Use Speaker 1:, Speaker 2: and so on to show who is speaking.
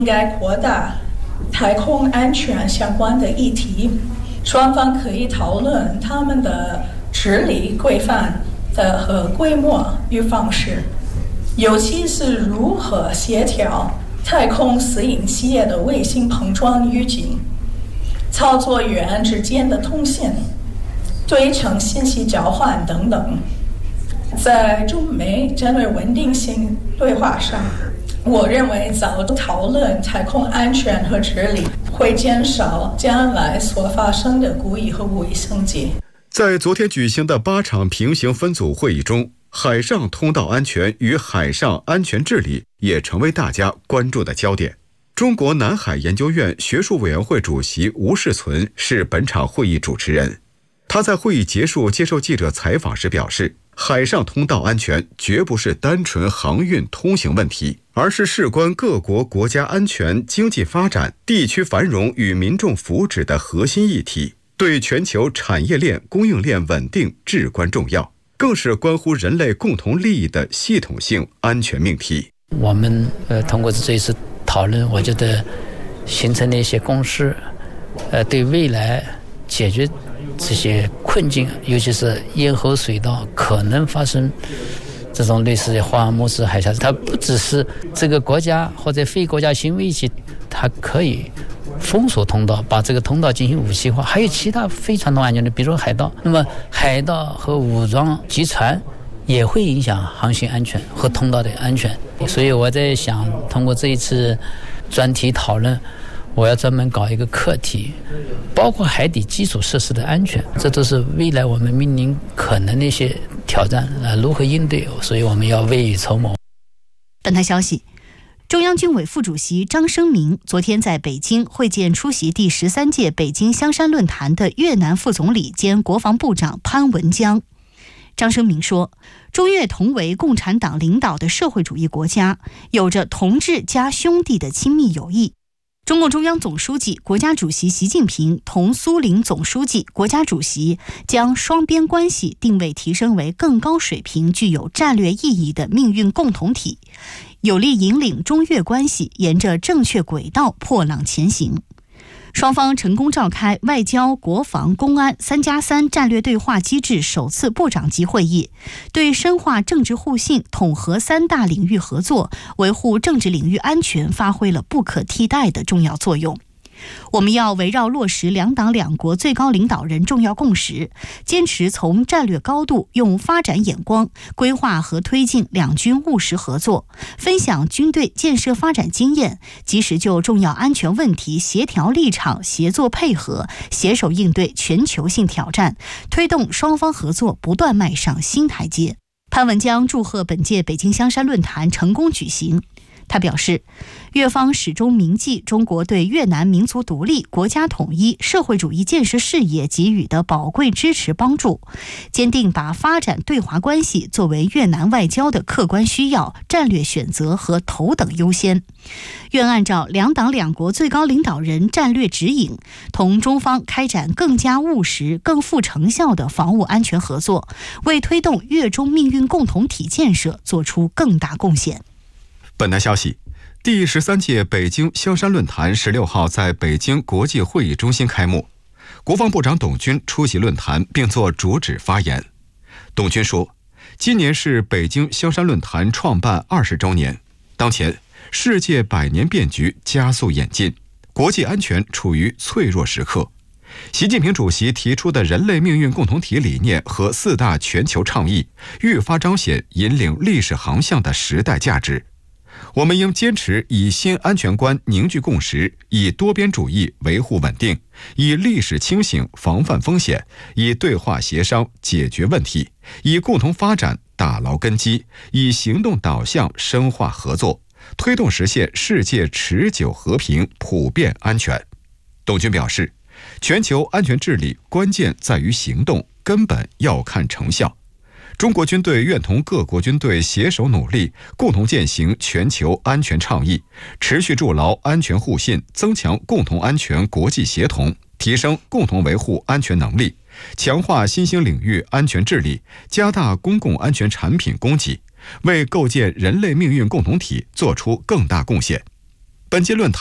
Speaker 1: 应该扩大太空安全相关的议题，双方可以讨论他们的治理规范和规模与方式，尤其是如何协调太空私营企业的卫星碰撞预警、操作员之间的通信、对称信息交换等等。在中美战略稳定性对话上，我认为早讨论太空安全和治理会减少将来所发生的故意和无意升级。
Speaker 2: 在昨天举行的8场平行分组会议中，海上通道安全与海上安全治理也成为大家关注的焦点。中国南海研究院学术委员会主席吴世存是本场会议主持人。他在会议结束接受记者采访时表示，海上通道安全绝不是单纯航运通行问题，而是事关各国国家安全、经济发展、地区繁荣与民众福祉的核心议题，对全球产业链、供应链稳定至关重要，更是关乎人类共同利益的系统性安全命题。
Speaker 3: 我们通过这一次讨论，我觉得形成了一些共识，对未来解决这些困境，尤其是咽喉水道可能发生这种类似华尔木斯海峡，它不只是这个国家或者非国家行为起，它可以封锁通道，把这个通道进行武器化，还有其他非传统安全的，比如说海盗。那么海盗和武装集团也会影响航行安全和通道的安全。所以我在想，通过这一次专题讨论，我要专门搞一个课题，包括海底基础设施的安全，这都是未来我们面临可能的一些挑战，如何应对，所以我们要未雨绸缪。
Speaker 4: 本台消息，中央军委副主席张生明昨天在北京会见出席第13届北京香山论坛的越南副总理兼国防部长潘文江。张生明说，中越同为共产党领导的社会主义国家，有着同志加兄弟的亲密友谊。中共中央总书记、国家主席习近平同苏联总书记、国家主席将双边关系定位提升为更高水平、具有战略意义的命运共同体，有力引领中越关系沿着正确轨道破浪前行。双方成功召开外交、国防、公安3+3战略对话机制首次部长级会议，对深化政治互信、统合3大领域合作、维护政治领域安全发挥了不可替代的重要作用。我们要围绕落实两党两国最高领导人重要共识，坚持从战略高度用发展眼光规划和推进两军务实合作，分享军队建设发展经验，及时就重要安全问题协调立场、协作配合，携手应对全球性挑战，推动双方合作不断迈上新台阶。潘文江祝贺本届北京香山论坛成功举行。他表示，越方始终铭记中国对越南民族独立、国家统一、社会主义建设事业给予的宝贵支持帮助，坚定把发展对华关系作为越南外交的客观需要、战略选择和头等优先。愿按照两党两国最高领导人战略指引，同中方开展更加务实、更富成效的防务安全合作，为推动越中命运共同体建设做出更大贡献。
Speaker 2: 本台消息，第13届北京香山论坛16号在北京国际会议中心开幕，国防部长董军出席论坛并作主旨发言。董军说，今年是北京香山论坛创办20周年，当前世界百年变局加速演进，国际安全处于脆弱时刻。习近平主席提出的人类命运共同体理念和4大全球倡议，愈发彰显引领历史航向的时代价值。我们应坚持以新安全观凝聚共识，以多边主义维护稳定，以历史清醒防范风险，以对话协商解决问题，以共同发展打牢根基，以行动导向深化合作，推动实现世界持久和平、普遍安全。董军表示，全球安全治理关键在于行动，根本要看成效。中国军队愿同各国军队携手努力，共同践行全球安全倡议，持续筑牢安全互信，增强共同安全国际协同，提升共同维护安全能力，强化新兴领域安全治理，加大公共安全产品供给，为构建人类命运共同体做出更大贡献。 本届论坛